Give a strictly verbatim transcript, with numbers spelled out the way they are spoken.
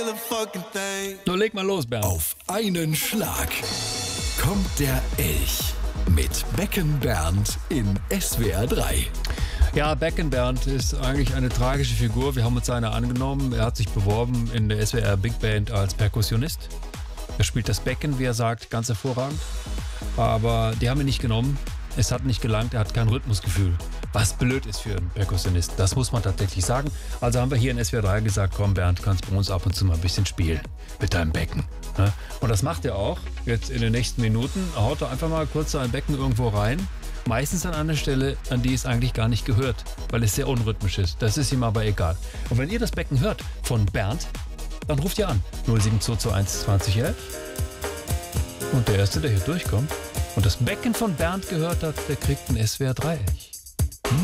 Nur leg mal los, Bernd. Auf einen Schlag kommt der Elch mit Becken Bernd in S W R drei. Ja, Becken Bernd ist eigentlich eine tragische Figur. Wir haben uns seiner angenommen. Er hat sich beworben in der S W R Big Band als Perkussionist. Er spielt das Becken, wie er sagt, ganz hervorragend. Aber die haben ihn nicht genommen. Es hat nicht gelangt, er hat kein Rhythmusgefühl. Was blöd ist für einen Perkussionist, das muss man tatsächlich sagen. Also haben wir hier in S W R drei gesagt, komm Bernd, kannst bei uns ab und zu mal ein bisschen spielen mit deinem Becken. Und das macht er auch. Jetzt in den nächsten Minuten haut er einfach mal kurz sein Becken irgendwo rein. Meistens an einer Stelle, an die es eigentlich gar nicht gehört, weil es sehr unrhythmisch ist. Das ist ihm aber egal. Und wenn ihr das Becken hört von Bernd, dann ruft ihr an. null sieben zwei zwei eins zwanzig elf. Und der Erste, der hier durchkommt und das Becken von Bernd gehört hat, der kriegt ein S W R drei Elch.